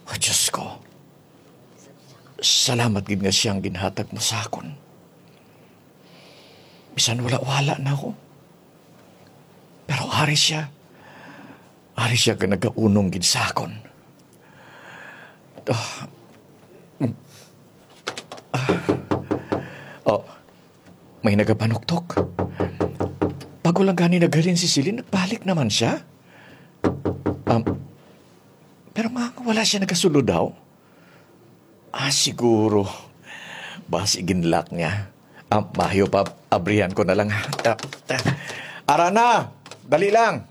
Oh, Diyos ko. Salamat gid nga siyang ginhatag mo sa akon. Bisan wala-wala na ako. Pero ari siya. Ari siya ka nagaunong gid sa akon. Oh, may nagapanuktok. Bago lang gani naghalin si Celine, nagbalik naman siya. Pero wala siya nagasulod daw. Siguro. Basi ginlak niya. Mahiyo pa, abrihan ko na lang. Arana! Dali lang!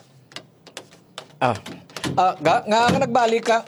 Nga nagbalik ka.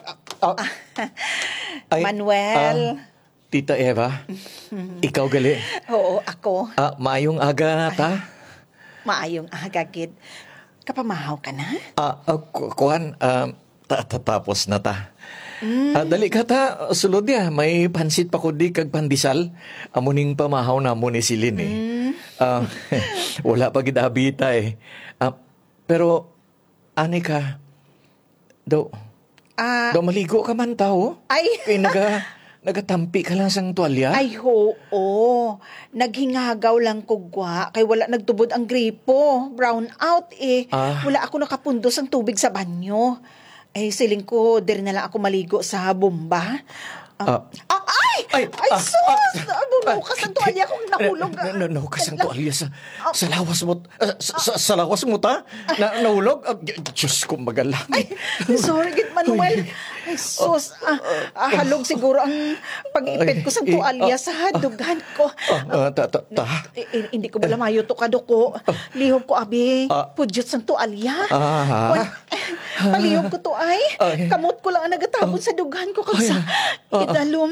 Manuel. Tita Eva, ikaw gali. Oo, ako. Maayong aga ta. Maayong agagid. Kapamahaw ka na? Kuhan, tapos na ta. Dali ka ta, sulod ya. May pansit pa ko di kag pandisal. Amuning pamahaw na mo ni Silin eh. Wala pa gidabita eh. Pero, ani ka, daw maligo ka man tao. Ay! Nagatampi ka lang sang tuwalya? Ay, oo. Naghingagaw lang kugwa. Kay wala nagtubod ang gripo. Brown out eh. Wala ako nakapundos ang tubig sa banyo. Ay, siling ko, diri na lang ako maligo sa bomba. Ay, sus! Bubukas ang tuwalya kung nahulog. Nahukas ang tuwalya sa lawas mo. Sa lawas mo ta? Nahulog? Diyos ko, magalang. Ay, sorry, Git Manuel. Ay, sus. Halog siguro ang pag-ipit ko sa tuwalya sa dughan ko. Hindi ko bala mayo to kaduko. Lihog ko, abi. Pudyot sa tuwalya. Palihog ko to ay. Kamot ko lang ang nagatabon sa dughan ko kag sa idalom.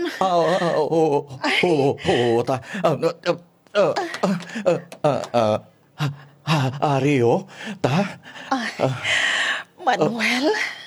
Oo, ta. Ario, ta? Manuel?